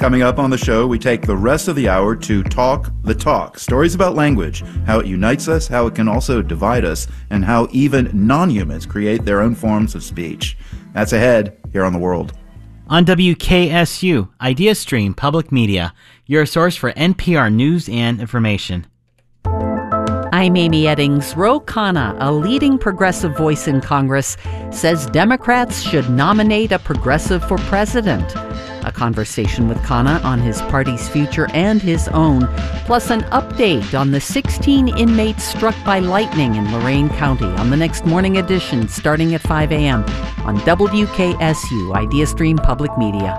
Coming up on the show, we take the rest of the hour to talk the talk. Stories about language, how it unites us, how it can also divide us, and how even non-humans create their own forms of speech. That's ahead here on The World. On WKSU, IdeaStream Public Media, your source for NPR news and information. I'm Amy Eddings. Ro Khanna, a leading progressive voice in Congress, says Democrats should nominate a progressive for president. A conversation with Khanna on his party's future and his own, plus an update on the 16 inmates struck by lightning in Lorain County on the next morning edition starting at 5 a.m. on WKSU, IdeaStream Public Media.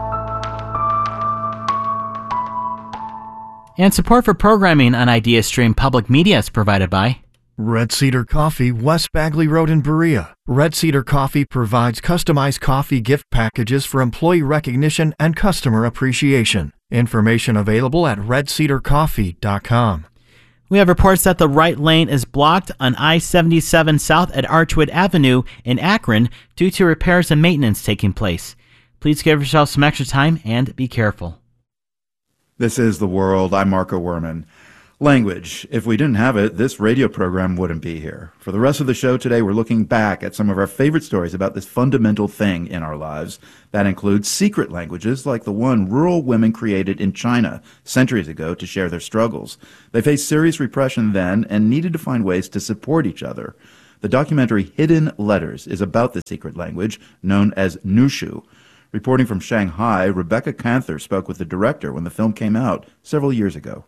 And support for programming on IdeaStream Public Media is provided by Red Cedar Coffee, West Bagley Road in Berea. Red Cedar Coffee provides customized coffee gift packages for employee recognition and customer appreciation. Information available at redcedarcoffee.com. We have reports that the right lane is blocked on I-77 south at Archwood Avenue in Akron due to repairs and maintenance taking place. Please give yourself some extra time and be careful. This is The World. I'm Marco Werman. Language. If we didn't have it, this radio program wouldn't be here. For the rest of the show today, we're looking back at some of our favorite stories about this fundamental thing in our lives. That includes secret languages like the one rural women created in China centuries ago to share their struggles. They faced serious repression then and needed to find ways to support each other. The documentary Hidden Letters is about the secret language known as Nushu. Reporting from Shanghai, Rebecca Canther spoke with the director when the film came out several years ago.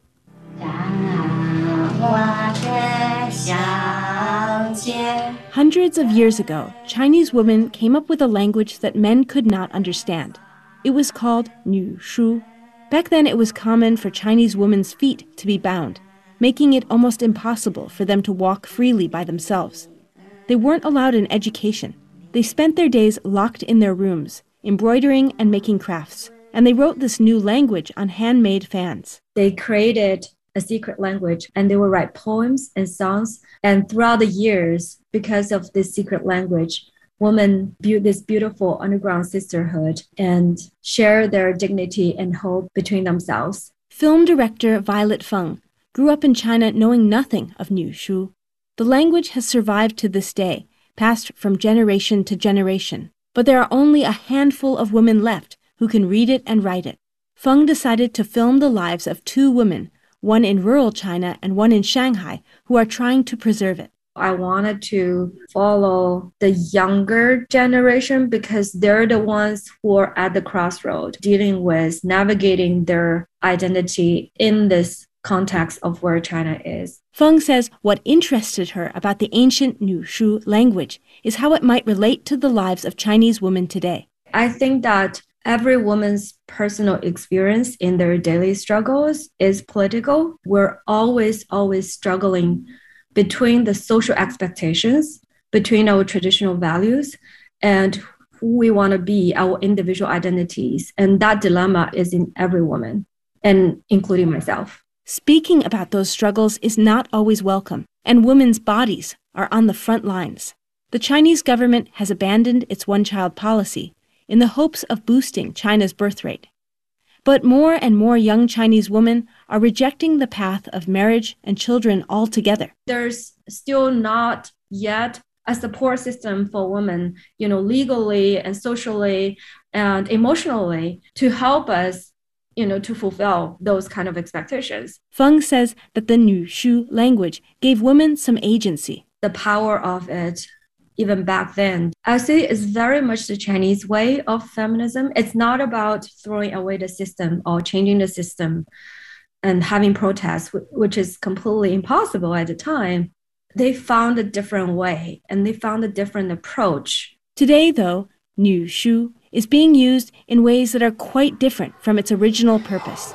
Hundreds of years ago, Chinese women came up with a language that men could not understand. It was called Nushu. Back then, it was common for Chinese women's feet to be bound, making it almost impossible for them to walk freely by themselves. They weren't allowed an education. They spent their days locked in their rooms, embroidering and making crafts, and they wrote this new language on handmade fans. They created a secret language, and they would write poems and songs. And throughout the years, because of this secret language, women built this beautiful underground sisterhood and share their dignity and hope between themselves. Film director Violet Feng grew up in China knowing nothing of Nushu. The language has survived to this day, passed from generation to generation. But there are only a handful of women left who can read it and write it. Feng decided to film the lives of two women, one in rural China and one in Shanghai, who are trying to preserve it. I wanted to follow the younger generation because they're the ones who are at the crossroad, dealing with navigating their identity in this context of where China is. Feng says what interested her about the ancient Nushu language is how it might relate to the lives of Chinese women today. I think that every woman's personal experience in their daily struggles is political. We're always struggling between the social expectations, between our traditional values, and who we want to be, our individual identities. And that dilemma is in every woman, and including myself. Speaking about those struggles is not always welcome, and women's bodies are on the front lines. The Chinese government has abandoned its one-child policy in the hopes of boosting China's birth rate. But more and more young Chinese women are rejecting the path of marriage and children altogether. There's still not yet a support system for women, legally and socially and emotionally to help us to fulfill those kind of expectations. Feng says that the Nushu language gave women some agency. The power of it, even back then, I say is very much the Chinese way of feminism. It's not about throwing away the system or changing the system and having protests, which is completely impossible at the time. They found a different way and they found a different approach. Today, though, Nushu is being used in ways that are quite different from its original purpose.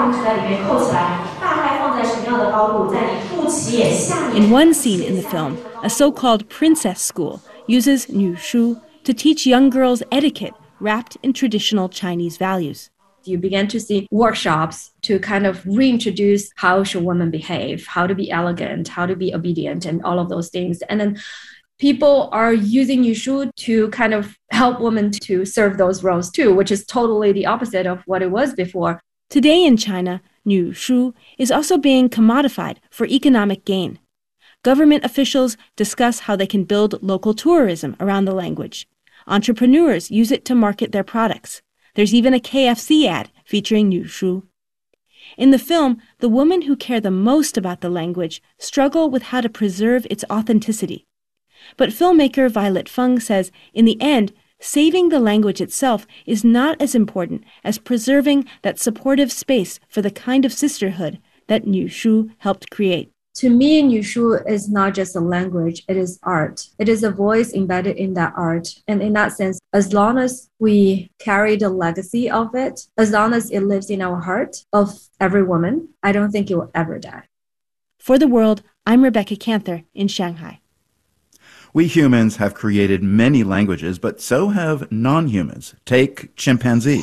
In one scene in the film, a so-called princess school uses Nushu to teach young girls etiquette wrapped in traditional Chinese values. You begin to see workshops to kind of reintroduce how should women behave, how to be elegant, how to be obedient, and all of those things. And then people are using Nushu to kind of help women to serve those roles too, which is totally the opposite of what it was before. Today in China, 女书 is also being commodified for economic gain. Government officials discuss how they can build local tourism around the language. Entrepreneurs use it to market their products. There's even a KFC ad featuring 女书. In the film, the women who care the most about the language struggle with how to preserve its authenticity. But filmmaker Violet Feng says, in the end, saving the language itself is not as important as preserving that supportive space for the kind of sisterhood that 女书 helped create. To me, 女书 is not just a language, it is art. It is a voice embedded in that art. And in that sense, as long as we carry the legacy of it, as long as it lives in our heart of every woman, I don't think it will ever die. For The World, I'm Rebecca Canther in Shanghai. We humans have created many languages, but so have non-humans. Take chimpanzees.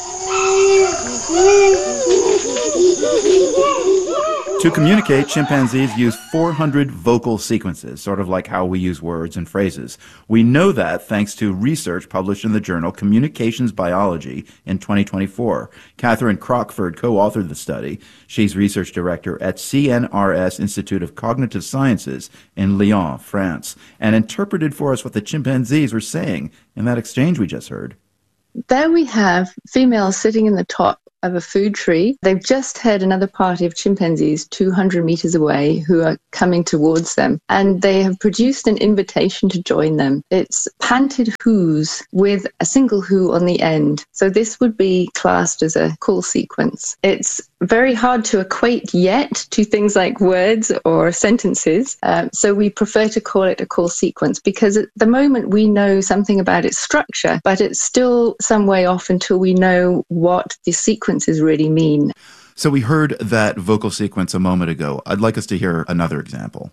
To communicate, chimpanzees use 400 vocal sequences, sort of like how we use words and phrases. We know that thanks to research published in the journal Communications Biology in 2024. Catherine Crockford co-authored the study. She's research director at CNRS Institute of Cognitive Sciences in Lyon, France, and interpreted for us what the chimpanzees were saying in that exchange we just heard. There we have females sitting in the top of a food tree. They've just heard another party of chimpanzees 200 meters away who are coming towards them, and they have produced an invitation to join them. It's panted whoos with a single who on the end. So this would be classed as a call sequence. It's very hard to equate yet to things like words or sentences. So we prefer to call it a call sequence because at the moment we know something about its structure, but it's still some way off until we know what the sequences really mean. So we heard that vocal sequence a moment ago. I'd like us to hear another example.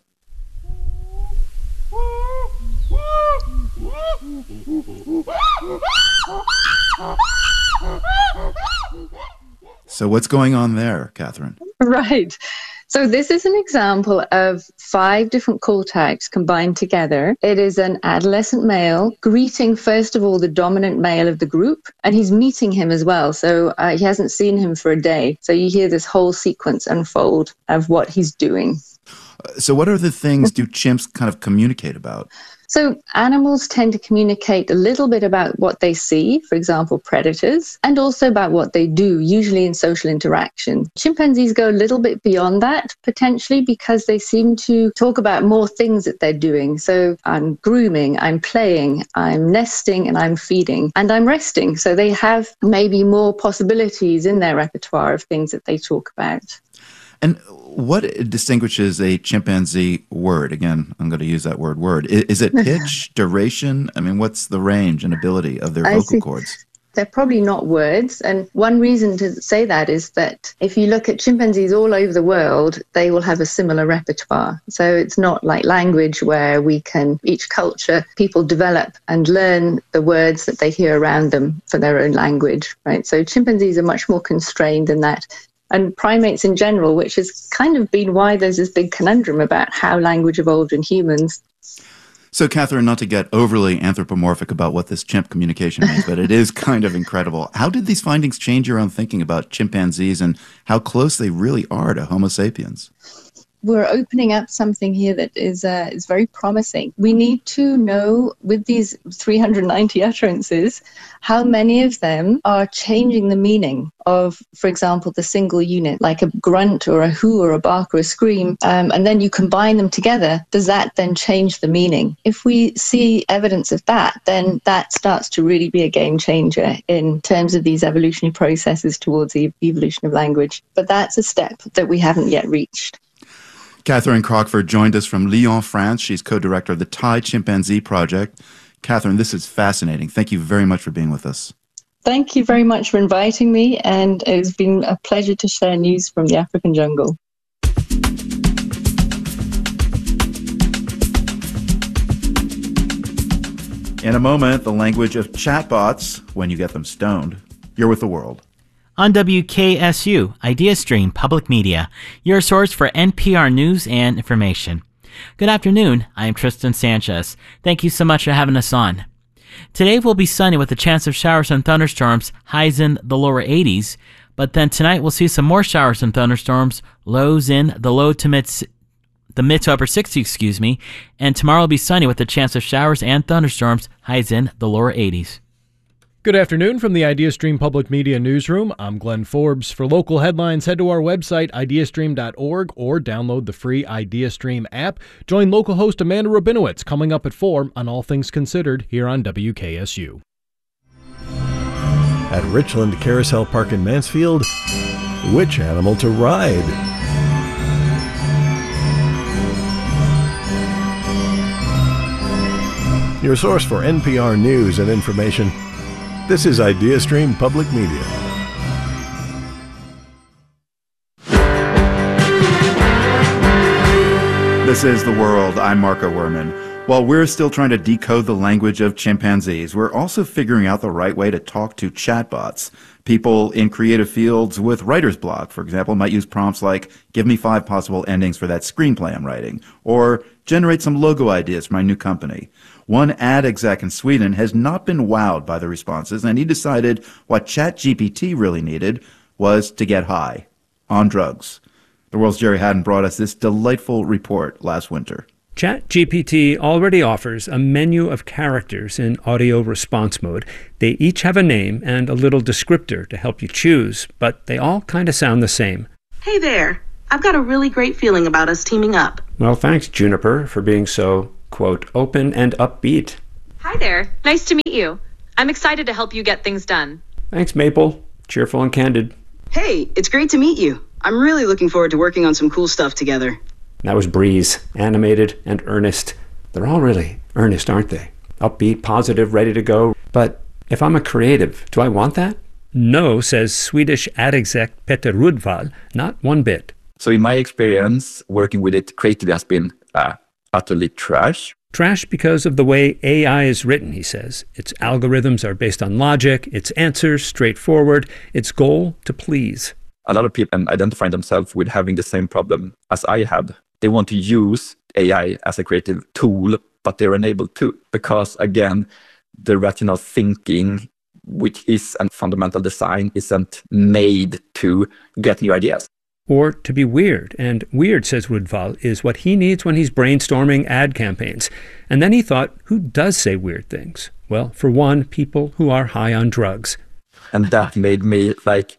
So what's going on there, Catherine? Right. So this is an example of 5 different call types combined together. It is an adolescent male greeting, first of all, the dominant male of the group, and he's meeting him as well. So he hasn't seen him for a day. So you hear this whole sequence unfold of what he's doing. So what other things do chimps kind of communicate about? So animals tend to communicate a little bit about what they see, for example, predators, and also about what they do, usually in social interaction. Chimpanzees go a little bit beyond that, potentially, because they seem to talk about more things that they're doing. So I'm grooming, I'm playing, I'm nesting, and I'm feeding, and I'm resting. So they have maybe more possibilities in their repertoire of things that they talk about. And what distinguishes a chimpanzee word? Again, I'm going to use that word. Is it pitch, duration? I mean, what's the range and ability of their vocal cords? They're probably not words. And one reason to say that is that if you look at chimpanzees all over the world, they will have a similar repertoire. So it's not like language where we can, each culture, people develop and learn the words that they hear around them for their own language, right? So chimpanzees are much more constrained than that. And primates in general, which has kind of been why there's this big conundrum about how language evolved in humans. So, Catherine, not to get overly anthropomorphic about what this chimp communication means, but it is kind of incredible. How did these findings change your own thinking about chimpanzees and how close they really are to Homo sapiens? We're opening up something here that is very promising. We need to know, with these 390 utterances, how many of them are changing the meaning of, for example, the single unit, like a grunt or a who or a bark or a scream, and then you combine them together. Does that then change the meaning? If we see evidence of that, then that starts to really be a game changer in terms of these evolutionary processes towards the evolution of language. But that's a step that we haven't yet reached. Catherine Crockford joined us from Lyon, France. She's co-director of the Thai Chimpanzee Project. Catherine, this is fascinating. Thank you very much for being with us. Thank you very much for inviting me, and it's been a pleasure to share news from the African jungle. In a moment, the language of chatbots when you get them stoned. You're with The World. On WKSU, IdeaStream Public Media, your source for NPR news and information. Good afternoon, I am Tristan Sanchez. Thank you so much for having us on. Today will be sunny with a chance of showers and thunderstorms, highs in the lower 80s, But then tonight we'll see some more showers and thunderstorms, lows in the mid to upper 60s, and tomorrow will be sunny with a chance of showers and thunderstorms, highs in the lower 80s. Good afternoon from the IdeaStream Public Media Newsroom. I'm Glenn Forbes. For local headlines, head to our website, ideastream.org, or download the free IdeaStream app. Join local host Amanda Rabinowitz coming up at 4 on All Things Considered here on WKSU. At Richland Carousel Park in Mansfield, which animal to ride? Your source for NPR news and information. This is IdeaStream Public Media. This is The World. I'm Marco Werman. While we're still trying to decode the language of chimpanzees, we're also figuring out the right way to talk to chatbots. People in creative fields with writer's block, for example, might use prompts like, give me 5 possible endings for that screenplay I'm writing, or generate some logo ideas for my new company. One ad exec in Sweden has not been wowed by the responses, and he decided what ChatGPT really needed was to get high on drugs. The World's Jerry Haddon brought us this delightful report last winter. ChatGPT already offers a menu of characters in audio response mode. They each have a name and a little descriptor to help you choose, but they all kind of sound the same. Hey there. I've got a really great feeling about us teaming up. Well, thanks, Juniper, for being so, quote, open and upbeat. Hi there. Nice to meet you. I'm excited to help you get things done. Thanks, Maple. Cheerful and candid. Hey, it's great to meet you. I'm really looking forward to working on some cool stuff together. That was Breeze, animated and earnest. They're all really earnest, aren't they? Upbeat, positive, ready to go. But if I'm a creative, do I want that? No, says Swedish ad exec Peter Rudvall, not one bit. So in my experience, working with it creatively has been utterly trash. Trash because of the way AI is written, he says. Its algorithms are based on logic, its answers straightforward, its goal to please. A lot of people identify themselves with having the same problem as I had. They want to use AI as a creative tool, but they're unable to because, again, the rational thinking, which is a fundamental design, isn't made to get new ideas. Or to be weird. And weird, says Rudvall, is what he needs when he's brainstorming ad campaigns. And then he thought, who does say weird things? Well, for one, people who are high on drugs. And that made me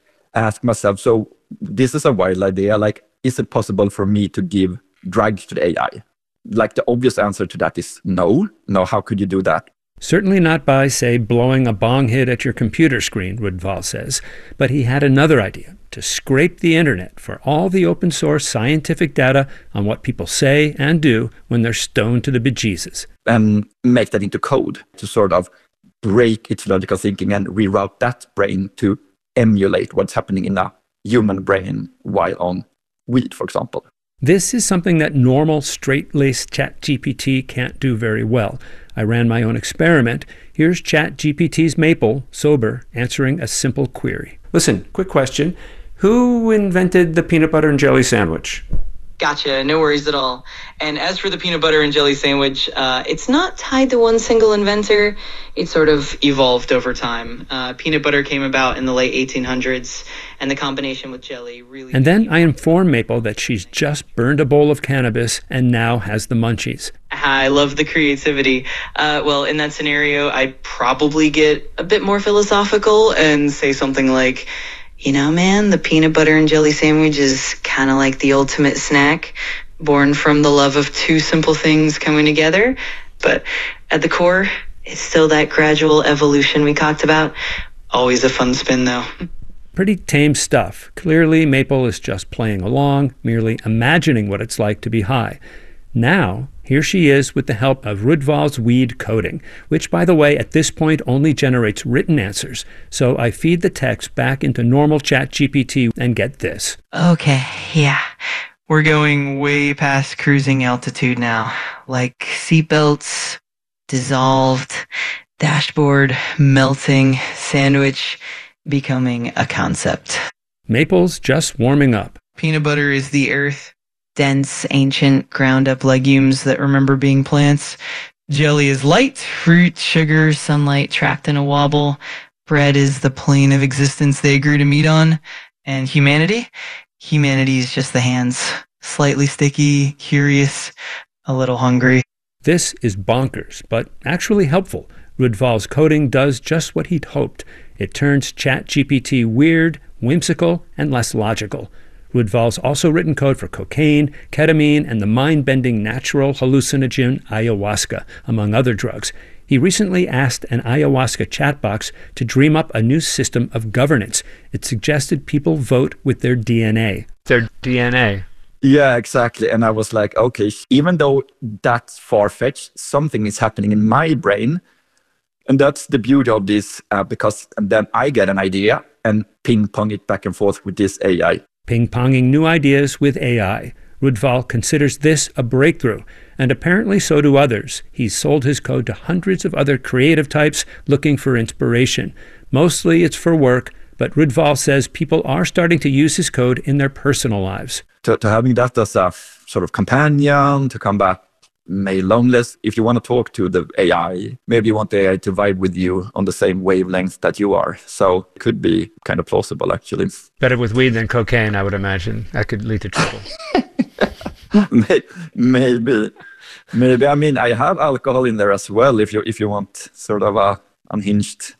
ask myself, so this is a wild idea. Is it possible for me to give drugs to the AI? The obvious answer to that is no. No, how could you do that? Certainly not by, say, blowing a bong hit at your computer screen, Rudvall says. But he had another idea, to scrape the internet for all the open source scientific data on what people say and do when they're stoned to the bejesus. And make that into code to sort of break its logical thinking and reroute that brain to emulate what's happening in a human brain while on weed, for example. This is something that normal, straight-laced ChatGPT can't do very well. I ran my own experiment. Here's ChatGPT's Maple, sober, answering a simple query. Listen, quick question. Who invented the peanut butter and jelly sandwich? Gotcha, no worries at all. And as for the peanut butter and jelly sandwich, it's not tied to one single inventor. It sort of evolved over time. Peanut butter came about in the late 1800s, and the combination with jelly really... And then I inform Maple that she's just burned a bowl of cannabis and now has the munchies. I love the creativity. Well, in that scenario, I'd probably get a bit more philosophical and say something like... You know, man, the peanut butter and jelly sandwich is kind of like the ultimate snack, born from the love of two simple things coming together. But at the core, it's still that gradual evolution we talked about. Always a fun spin, though. Pretty tame stuff. Clearly, Maple is just playing along, merely imagining what it's like to be high. Now, here she is with the help of Rudvall's weed coding, which, by the way, at this point only generates written answers. So I feed the text back into normal ChatGPT and get this. Okay, yeah. We're going way past cruising altitude now. Like seatbelts, dissolved, dashboard, melting, sandwich, becoming a concept. Maple's just warming up. Peanut butter is the earth. Dense, ancient, ground-up legumes that remember being plants. Jelly is light, fruit, sugar, sunlight trapped in a wobble. Bread is the plane of existence they agree to meet on. And humanity? Humanity is just the hands. Slightly sticky, curious, a little hungry. This is bonkers, but actually helpful. Rudval's coding does just what he'd hoped. It turns ChatGPT weird, whimsical, and less logical. Rudval's also written code for cocaine, ketamine, and the mind-bending natural hallucinogen ayahuasca, among other drugs. He recently asked an ayahuasca chat box to dream up a new system of governance. It suggested people vote with their DNA. Their DNA. Yeah, exactly. And I was like, okay, even though that's far-fetched, something is happening in my brain. And that's the beauty of this, because then I get an idea and ping-pong it back and forth with this AI. Ping-ponging new ideas with AI. Rudval considers this a breakthrough, and apparently so do others. He's sold his code to hundreds of other creative types looking for inspiration. Mostly it's for work, but Rudval says people are starting to use his code in their personal lives. To having that as a sort of companion, to combat male loneliness. If you want to talk to the AI, maybe you want the AI to vibe with you on the same wavelength that you are. So it could be kind of plausible, actually. Better with weed than cocaine, I would imagine. That could lead to trouble. Maybe. I mean, I have alcohol in there as well. If you want sort of a unhinged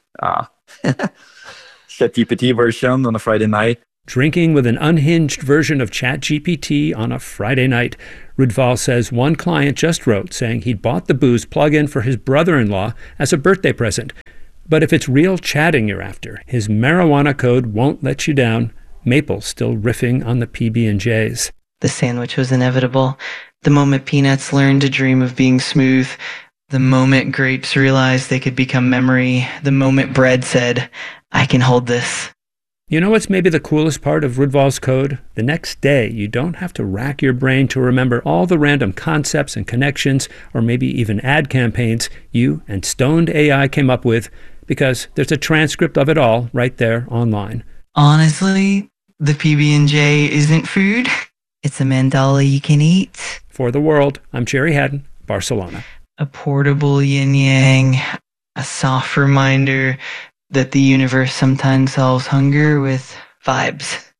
ChatGPT version on a Friday night. Drinking with an unhinged version of ChatGPT on a Friday night. Rudval says one client just wrote saying he'd bought the booze plug-in for his brother-in-law as a birthday present. But if it's real chatting you're after, his marijuana code won't let you down. Maple's still riffing on the PB&Js. The sandwich was inevitable. The moment peanuts learned to dream of being smooth. The moment grapes realized they could become memory. The moment bread said, I can hold this. You know what's maybe the coolest part of Rudval's code? The next day, you don't have to rack your brain to remember all the random concepts and connections, or maybe even ad campaigns you and stoned AI came up with, because there's a transcript of it all right there online. Honestly, the PB&J isn't food. It's a mandala you can eat. For the World, I'm Jerry Haddon, Barcelona. A portable yin-yang, a soft reminder that the universe sometimes solves hunger with vibes.